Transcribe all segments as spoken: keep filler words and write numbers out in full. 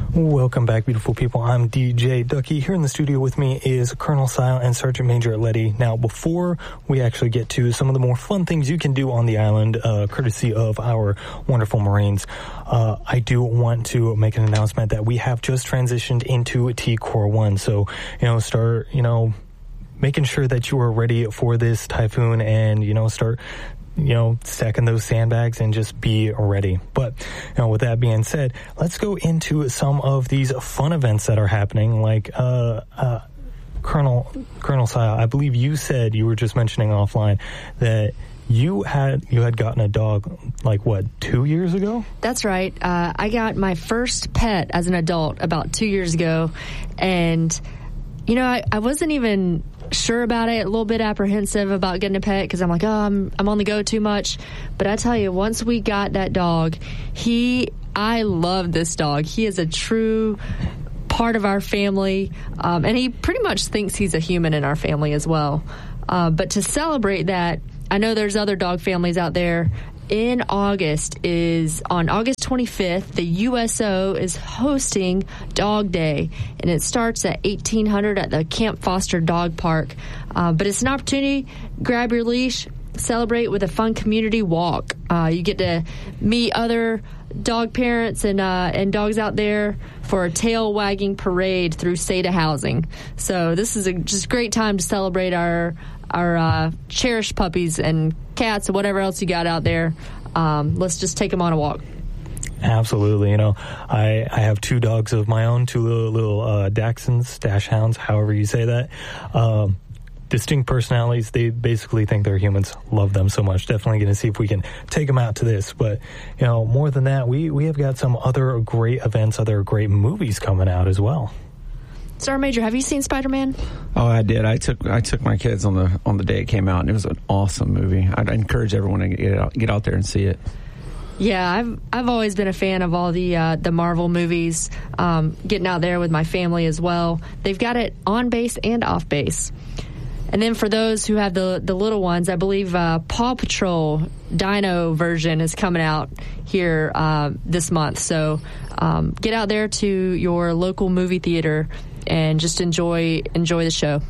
Welcome back, beautiful people. I'm D J Ducky. Here in the studio with me is Colonel Sile and Sergeant Major Letty. Now, before we actually get to some of the more fun things you can do on the island, uh, courtesy of our wonderful Marines, uh, I do want to make an announcement that we have just transitioned into T Core one. So, you know, start, you know, making sure that you are ready for this typhoon and, you know, start you know, stacking those sandbags and just be ready. But, you know, with that being said, let's go into some of these fun events that are happening. Like, uh, uh, Colonel, Colonel Sile, I believe you said, you were just mentioning offline, that you had, you had gotten a dog, like, what, two years ago? That's right. Uh, I got my first pet as an adult about two years ago. And, you know, I, I wasn't even sure about it, a little bit apprehensive about getting a pet because I'm like, oh, I'm I'm on the go too much. But I tell you, once we got that dog, he, I love this dog. He is a true part of our family, um, and he pretty much thinks he's a human in our family as well. Uh, but to celebrate that, I know there's other dog families out there. In August is, on August twenty-fifth, the U S O is hosting Dog Day, and it starts at eighteen hundred at the Camp Foster Dog Park. Uh, but it's an opportunity, grab your leash, celebrate with a fun community walk. Uh, you get to meet other dog parents and uh, and dogs out there for a tail wagging parade through SETA housing. So this is a just great time to celebrate our our uh, cherished puppies and cats and whatever else you got out there. Um, let's just take them on a walk. Absolutely. You know, I, I have two dogs of my own, two little, little uh, Dachshunds, dash hounds, however you say that. Um, distinct personalities. They basically think they're humans. Love them so much. Definitely going to see if we can take them out to this. But, you know, more than that, we, we have got some other great events, other great movies coming out as well. Sergeant Major, have you seen Spider-Man? Oh, I did. I took I took my kids on the on the day it came out, and it was an awesome movie. I'd encourage everyone to get out, get out there and see it. Yeah, I've I've always been a fan of all the uh, the Marvel movies. Um, getting out there with my family as well. They've got it on base and off base. And then for those who have the the little ones, I believe uh, Paw Patrol Dino version is coming out here uh, this month. So um, get out there to your local movie theater and just enjoy enjoy the show.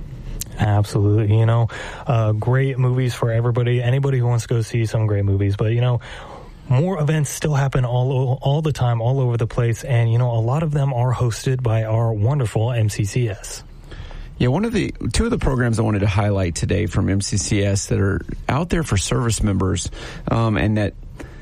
Absolutely. You know, uh, great movies for everybody. Anybody who wants to go see some great movies. But, you know, more events still happen all all the time, all over the place. And, you know, a lot of them are hosted by our wonderful M C C S. Yeah, one of the two of the programs I wanted to highlight today from M C C S that are out there for service members um, and that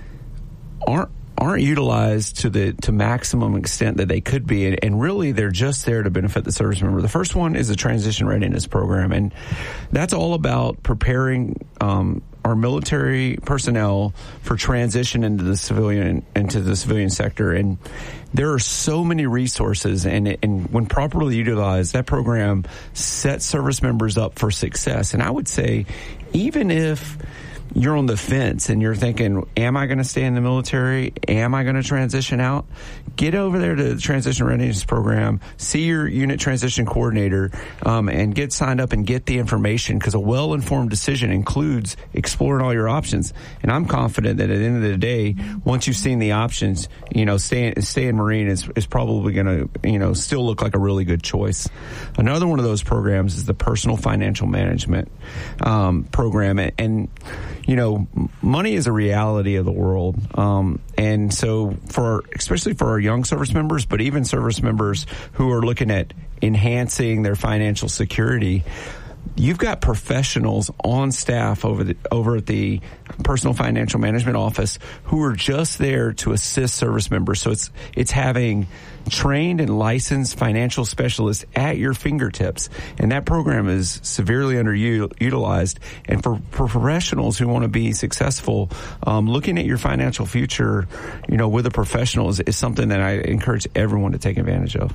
aren't aren't utilized to the to maximum extent that they could be, and, and really they're just there to benefit the service member. The first one is a transition readiness program, and that's all about preparing um, our military personnel for transition into the civilian into the civilian sector. And there are so many resources, and, and when properly utilized, that program sets service members up for success. And I would say, even if you're on the fence and you're thinking, am I going to stay in the military? Am I going to transition out? Get over there to the Transition Readiness Program, see your unit transition coordinator, um, and get signed up and get the information, because a well-informed decision includes exploring all your options. And I'm confident that at the end of the day, once you've seen the options, you know, staying stay in Marine is, is probably going to, you know, still look like a really good choice. Another one of those programs is the Personal Financial Management um, program. And, and you know, money is a reality of the world. Um, and so for, especially for our young service members, but even service members who are looking at enhancing their financial security, you've got professionals on staff over the, over at the Personal Financial Management Office who are just there to assist service members. So it's, it's having trained and licensed financial specialists at your fingertips. And that program is severely underutilized. And for, for professionals who want to be successful, um, looking at your financial future, you know, with a professional is, is something that I encourage everyone to take advantage of.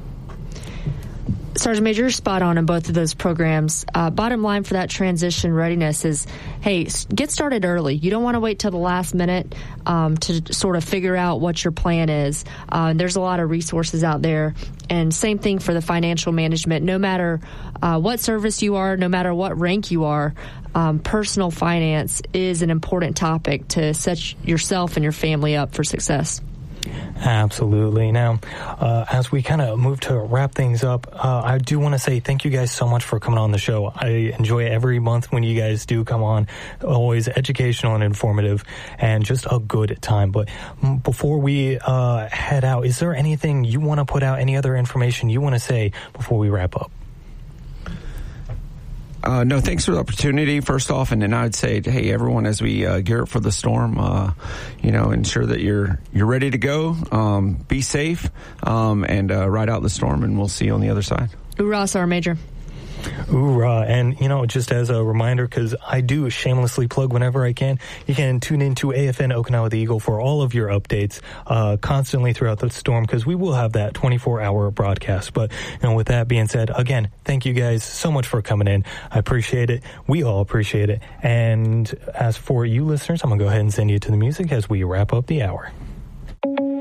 Sergeant Major, you're spot on in both of those programs. Uh, bottom line for that transition readiness is, hey, get started early. You don't want to wait till the last minute um, to sort of figure out what your plan is. Uh, there's a lot of resources out there. And same thing for the financial management. No matter uh, what service you are, no matter what rank you are, um, personal finance is an important topic to set yourself and your family up for success. Absolutely. Now, uh, as we kind of move to wrap things up, uh, I do want to say thank you guys so much for coming on the show. I enjoy every month when you guys do come on. Always educational and informative and just a good time. But before we uh, head out, is there anything you want to put out, any other information you want to say before we wrap up? Uh, no, thanks for the opportunity, first off, and then I would say, hey, everyone, as we uh, gear up for the storm, uh, you know, ensure that you're you're ready to go, um, be safe, um, and uh, ride out the storm, and we'll see you on the other side. Hoorah, Sergeant Major. Hoorah. And, you know, just as a reminder, because I do shamelessly plug whenever I can, you can tune into A F N Okinawa the Eagle for all of your updates uh, constantly throughout the storm, because we will have that twenty-four hour broadcast. But, you know, with that being said, again, thank you guys so much for coming in. I appreciate it. We all appreciate it. And as for you listeners, I'm going to go ahead and send you to the music as we wrap up the hour.